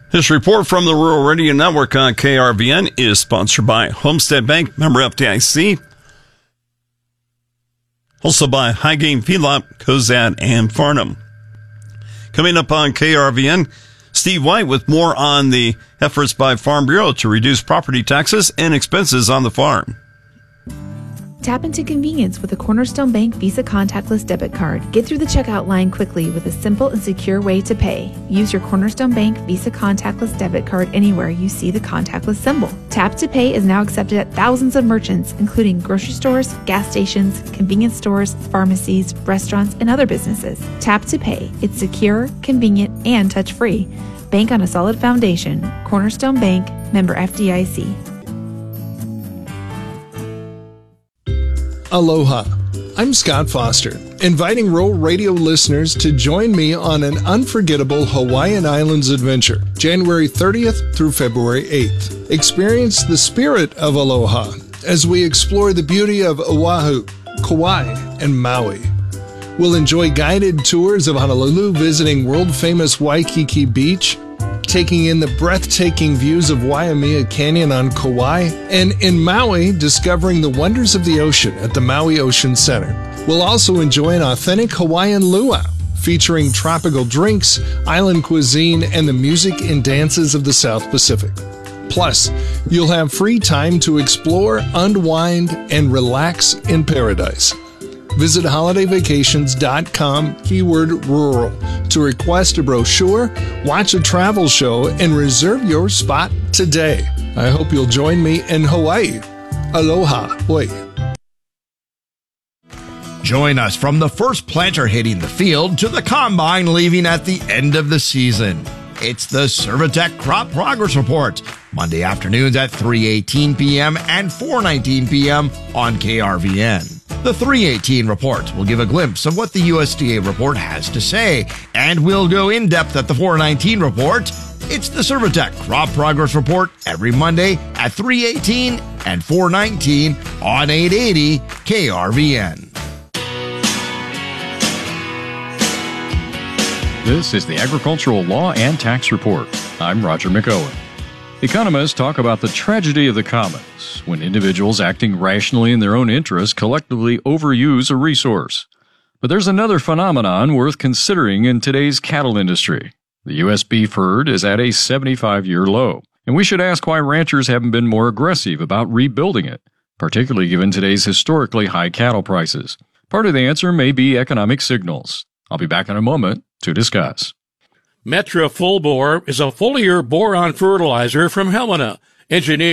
This report from the Rural Radio Network on KRVN is sponsored by Homestead Bank, member FDIC. Also by Highgame Feedlot, Cozad, and Farnham. Coming up on KRVN, Steve White with more on the efforts by Farm Bureau to reduce property taxes and expenses on the farm. Tap into convenience with a Cornerstone Bank Visa contactless debit card. Get through the checkout line quickly with a simple and secure way to pay. Use your Cornerstone Bank Visa contactless debit card anywhere you see the contactless symbol. Tap to Pay is now accepted at thousands of merchants, including grocery stores, gas stations, convenience stores, pharmacies, restaurants, and other businesses. Tap to Pay. It's secure, convenient, and touch-free. Bank on a solid foundation. Cornerstone Bank, member FDIC. Aloha. I'm Scott Foster, inviting Rural Radio listeners to join me on an unforgettable Hawaiian Islands adventure, January 30th through February 8th. Experience the spirit of aloha as we explore the beauty of Oahu, Kauai, and Maui. We'll enjoy guided tours of Honolulu, visiting world-famous Waikiki Beach, taking in the breathtaking views of Waimea Canyon on Kauai, and in Maui, discovering the wonders of the ocean at the Maui Ocean Center. We'll also enjoy an authentic Hawaiian luau, featuring tropical drinks, island cuisine, and the music and dances of the South Pacific. Plus, you'll have free time to explore, unwind, and relax in paradise. Visit holidayvacations.com, keyword rural, to request a brochure, watch a travel show, and reserve your spot today. I hope you'll join me in Hawaii. Aloha. Oi. Join us from the first planter hitting the field to the combine leaving at the end of the season. It's the Servitech Crop Progress Report, Monday afternoons at 3:18 p.m. and 4:19 p.m. on KRVN. The 3:18 report will give a glimpse of what the USDA report has to say, and we'll go in depth at the 4:19 report. It's the Servitech Crop Progress Report every Monday at 3:18 and 4:19 on 880 KRVN. This is the Agricultural Law and Tax Report. I'm Roger McOwen. Economists talk about the tragedy of the commons, when individuals acting rationally in their own interests collectively overuse a resource. But there's another phenomenon worth considering in today's cattle industry. The U.S. beef herd is at a 75-year low, and we should ask why ranchers haven't been more aggressive about rebuilding it, particularly given today's historically high cattle prices. Part of the answer may be economic signals. I'll be back in a moment to discuss. Metra Full Bore is a foliar boron fertilizer from Helena, engineered